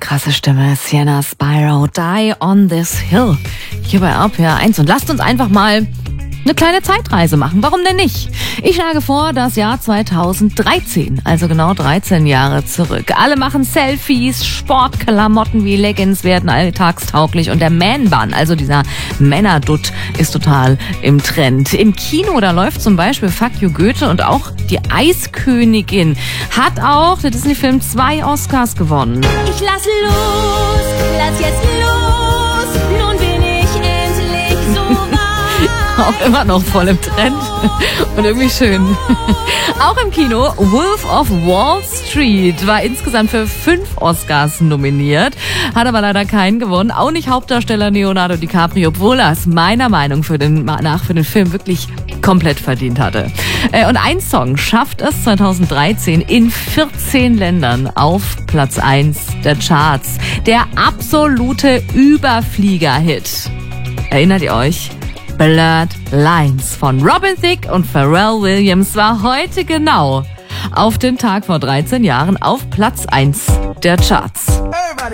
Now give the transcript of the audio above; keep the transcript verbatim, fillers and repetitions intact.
krasse Stimme. Sienna Spyro, Die on this Hill. Hier bei R P R eins. Und lasst uns einfach mal eine kleine Zeitreise machen. Warum denn nicht? Ich schlage vor, das Jahr zweitausenddreizehn, also genau dreizehn Jahre zurück. Alle machen Selfies, Sportklamotten wie Leggings werden alltagstauglich und der Man-Bun, also dieser Männerdutt, ist total im Trend. Im Kino, da läuft zum Beispiel Fuck You Goethe und auch die Eiskönigin hat auch der Disney-Film zwei Oscars gewonnen. Ich lass los, lass jetzt los, nun bin ich endlich so weit. Auch immer noch voll im Trend und irgendwie schön. Auch im Kino, Wolf of Wall Street war insgesamt für fünf Oscars nominiert, hat aber leider keinen gewonnen. Auch nicht Hauptdarsteller Leonardo DiCaprio, obwohl er es meiner Meinung für den, nach für den Film wirklich komplett verdient hatte. Und ein Song schafft es zweitausenddreizehn in vierzehn Ländern auf Platz eins der Charts. Der absolute Überflieger-Hit. Erinnert ihr euch? Blurred Lines von Robin Thicke und Pharrell Williams war heute genau auf den Tag vor dreizehn Jahren auf Platz eins der Charts. Hey.